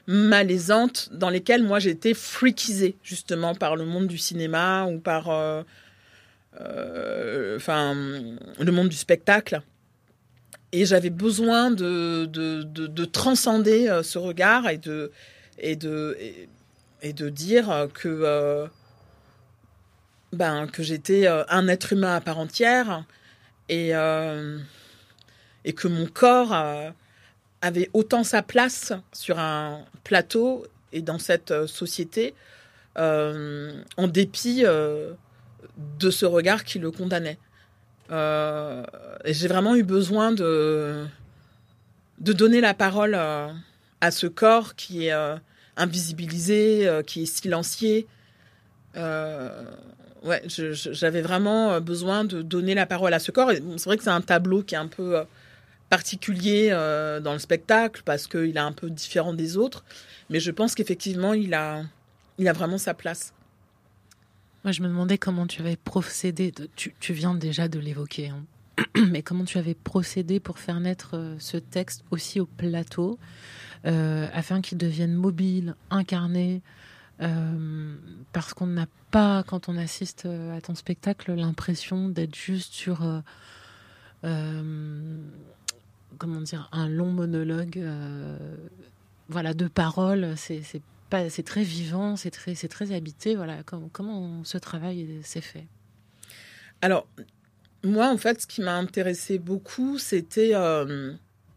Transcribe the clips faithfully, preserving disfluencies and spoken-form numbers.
malaisantes dans lesquelles moi j'étais freakisée justement par le monde du cinéma ou par euh, euh, enfin, le monde du spectacle. Et j'avais besoin de, de, de, de transcender euh, ce regard et de, et de, et, et de dire que, euh, ben, que j'étais euh, un être humain à part entière et, euh, et que mon corps euh, avait autant sa place sur un plateau et dans cette euh, société euh, en dépit euh, de ce regard qui le condamnait. Euh, et j'ai vraiment eu besoin de, de donner la parole euh, à ce corps qui est euh, invisibilisé, euh, qui est silencié. Euh, ouais, je, je, j'avais vraiment besoin de donner la parole à ce corps. Et bon, c'est vrai que c'est un tableau qui est un peu euh, particulier euh, dans le spectacle parce qu'il est un peu différent des autres. Mais je pense qu'effectivement, il a, il a vraiment sa place. Moi, je me demandais comment tu avais procédé. De, tu, tu viens déjà de l'évoquer, hein. Mais comment tu avais procédé pour faire naître euh, ce texte aussi au plateau, euh, afin qu'il devienne mobile, incarné, euh, parce qu'on n'a pas, quand on assiste à ton spectacle, l'impression d'être juste sur, euh, euh, comment dire, un long monologue, euh, voilà, de paroles. C'est, c'est Pas, c'est très vivant, c'est très, c'est très habité. Voilà, comment, comment ce travail s'est fait? Alors, moi, en fait, ce qui m'a intéressé beaucoup, c'était euh,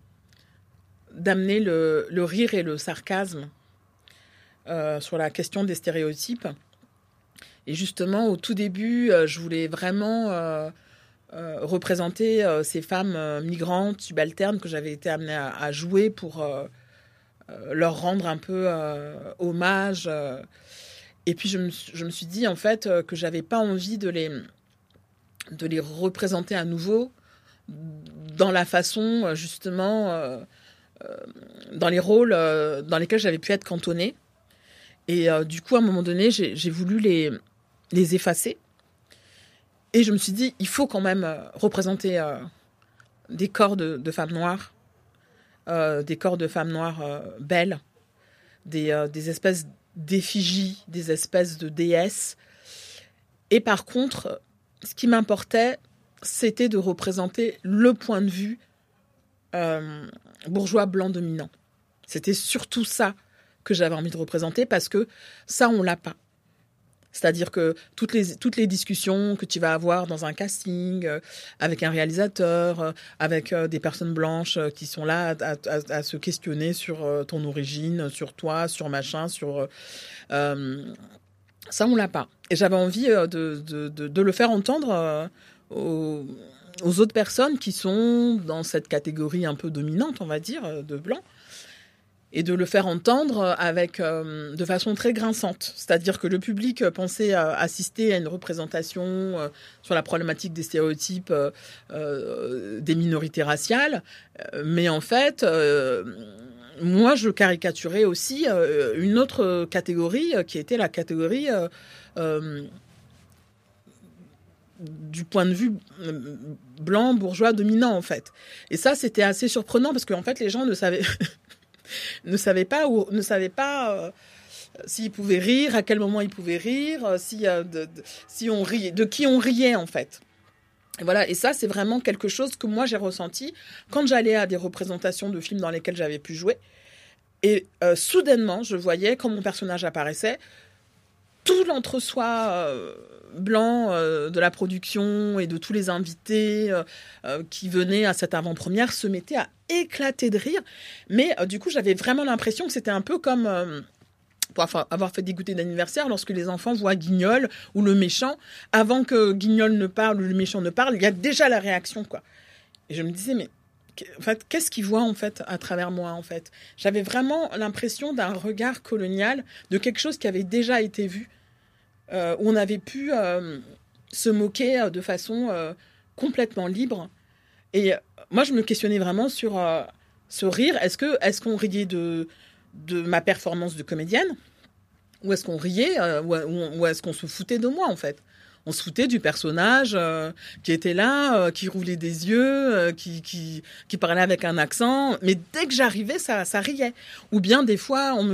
d'amener le, le rire et le sarcasme euh, sur la question des stéréotypes. Et justement, au tout début, euh, je voulais vraiment euh, euh, représenter euh, ces femmes euh, migrantes, subalternes, que j'avais été amenée à, à jouer pour... Euh, Euh, leur rendre un peu euh, hommage. Euh. Et puis, je me, je me suis dit, en fait, euh, que j'avais pas envie de les, de les représenter à nouveau dans la façon, justement, euh, euh, dans les rôles euh, dans lesquels j'avais pu être cantonnée. Et euh, du coup, à un moment donné, j'ai, j'ai voulu les, les effacer. Et je me suis dit, il faut quand même euh, représenter euh, des corps de, de femmes noires. Euh, des corps de femmes noires euh, belles, des, euh, des espèces d'effigies, des espèces de déesses. Et par contre, ce qui m'importait, c'était de représenter le point de vue euh, bourgeois blanc dominant. C'était surtout ça que j'avais envie de représenter parce que ça, on l'a pas. C'est-à-dire que toutes les, toutes les discussions que tu vas avoir dans un casting, euh, avec un réalisateur, euh, avec euh, des personnes blanches euh, qui sont là à, à, à se questionner sur euh, ton origine, sur toi, sur machin, sur... Euh, ça, on l'a pas. Et j'avais envie euh, de, de, de, de le faire entendre euh, aux, aux autres personnes qui sont dans cette catégorie un peu dominante, on va dire, de blanc. Et de le faire entendre avec, euh, de façon très grinçante. C'est-à-dire que le public pensait euh, assister à une représentation euh, sur la problématique des stéréotypes euh, euh, des minorités raciales. Euh, mais en fait, euh, moi, je caricaturais aussi euh, une autre catégorie euh, qui était la catégorie euh, euh, du point de vue blanc, bourgeois, dominant, en fait. Et ça, c'était assez surprenant parce qu'en fait, les gens ne savaient... ne savaient pas, ou, ne savaient pas euh, s'ils pouvaient rire, à quel moment ils pouvaient rire, euh, si, euh, de, de, si on riait, de qui on riait en fait. Et voilà, et ça c'est vraiment quelque chose que moi j'ai ressenti quand j'allais à des représentations de films dans lesquels j'avais pu jouer. Et euh, soudainement, je voyais quand mon personnage apparaissait, tout l'entre-soi euh, blanc euh, de la production et de tous les invités euh, euh, qui venaient à cette avant-première se mettaient à éclater de rire. Mais euh, du coup, j'avais vraiment l'impression que c'était un peu comme euh, pour avoir fait des goûters d'anniversaire, lorsque les enfants voient Guignol ou le méchant, avant que Guignol ne parle ou le méchant ne parle, il y a déjà la réaction, quoi. Et je me disais, mais en fait, qu'est-ce qu'ils voient en fait à travers moi en fait ? J'avais vraiment l'impression d'un regard colonial, de quelque chose qui avait déjà été vu, euh, où on avait pu euh, se moquer de façon euh, complètement libre. Et moi, je me questionnais vraiment sur euh, ce rire. Est-ce que, est-ce qu'on riait de, de ma performance de comédienne ? Ou est-ce qu'on riait euh, ou, ou est-ce qu'on se foutait de moi en fait ? On se foutait du personnage euh, qui était là, euh, qui roulait des yeux, euh, qui, qui, qui parlait avec un accent. Mais dès que j'arrivais, ça, ça riait. Ou bien des fois, on me